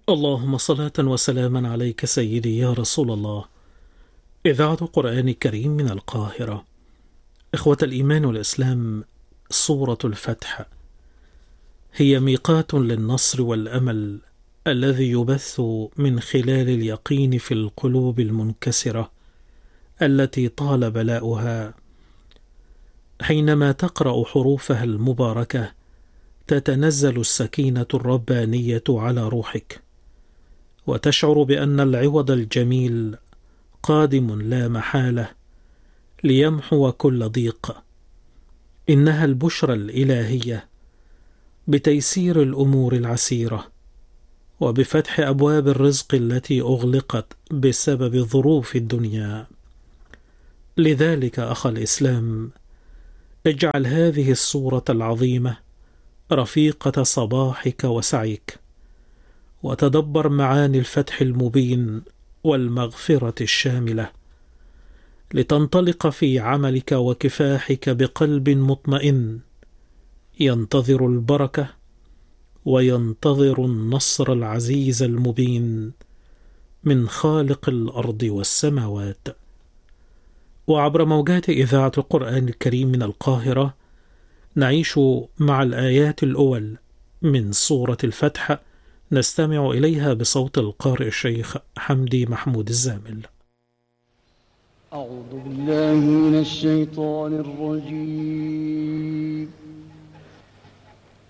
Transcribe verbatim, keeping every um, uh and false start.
اللهم صلاة وسلاما عليك سيدي يا رسول الله. إذاعة قرآن كريم من القاهرة. إخوة الإيمان والإسلام، سورة الفتح هي ميقات للنصر والأمل الذي يبث من خلال اليقين في القلوب المنكسرة التي طال بلاؤها. حينما تقرأ حروفها المباركة تتنزل السكينة الربانية على روحك، وتشعر بأن العوض الجميل قادم لا محالة ليمحو كل ضيق. إنها البشرى الإلهية بتيسير الأمور العسيرة وبفتح أبواب الرزق التي أغلقت بسبب ظروف الدنيا. لذلك أخ الإسلام، اجعل هذه السورة العظيمة رفيقة صباحك وسعيك، وتدبر معاني الفتح المبين والمغفرة الشاملة، لتنطلق في عملك وكفاحك بقلب مطمئن ينتظر البركة وينتظر النصر العزيز المبين من خالق الأرض والسماوات. وعبر موجات إذاعة القرآن الكريم من القاهرة نعيش مع الآيات الأول من سورة الفتح، نستمع إليها بصوت القارئ الشيخ حمدي محمود الزامل. أعوذ بالله من الشيطان الرجيم.